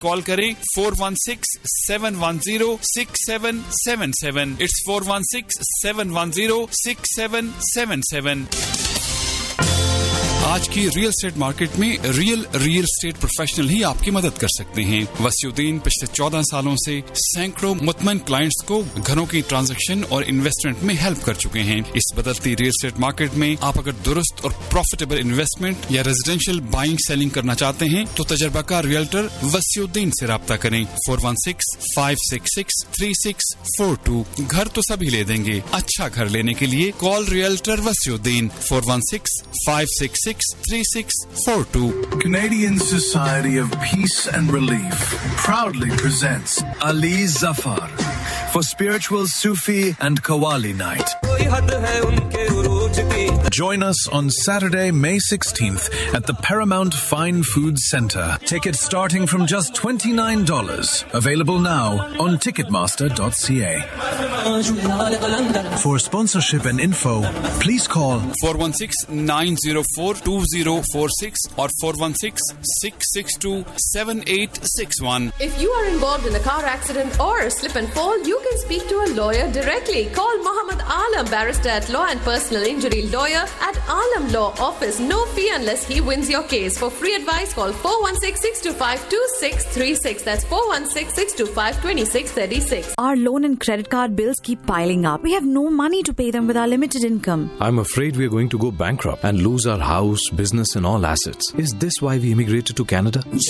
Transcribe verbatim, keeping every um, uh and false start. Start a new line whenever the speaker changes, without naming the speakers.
Call करें four one six seven one zero six seven seven seven. It's four one six seven one zero six seven seven seven. आज की real estate market में real real estate professional ही आपकी मदद कर सकते हैं। वसीउद्दीन पिछले चौदह सालों से सैकड़ों मुतमईन क्लाइंट्स को घरों की ट्रांजैक्शन और इन्वेस्टमेंट में हेल्प कर चुके हैं। इस बदलती रियल एस्टेट मार्केट में आप अगर दुरुस्त और प्रॉफिटेबल इन्वेस्टमेंट या रेजिडेंशियल बाइंग सेलिंग करना चाहते हैं तो तजर्बाकार रियल्टर वसीउद्दीन से राब्ता करें four one six five six six three six four two। घर तो सभी ले देंगे, अच्छा घर लेने के लिए call realtor Wasiuddin four one six five six six three six four two.
Canadian Society of Peace and Relief proudly presents Ali Zafar for Spiritual Sufi and Qawwali Night. Join us on Saturday, May sixteenth at the Paramount Fine Foods Centre. Tickets starting from just twenty-nine dollars. Available now on ticketmaster dot c a. For sponsorship and info, please call
four one six nine zero four two zero four six or four one six six six two seven eight six one.
If you are involved in a car accident or a slip and fall, you can speak to a lawyer directly. Call Muhammad Alam, barrister at Law and Personal Injury Lawyer at Alam Law Office. No fee unless he wins your case. For free advice, call four one six six two five two six three six. That's four one six six two five two six three six.
Our loan and credit card bills keep piling up. We have no money to pay them with our limited income.
I'm afraid we're going to go bankrupt and lose our house, business and all assets. Is this why we immigrated to Canada?